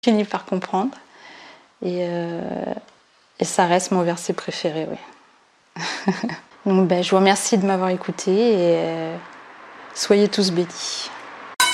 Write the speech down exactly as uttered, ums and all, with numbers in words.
J'ai fini par comprendre. Et, euh, et ça reste mon verset préféré, oui. Donc ben, je vous remercie de m'avoir écouté et euh, soyez tous bénis.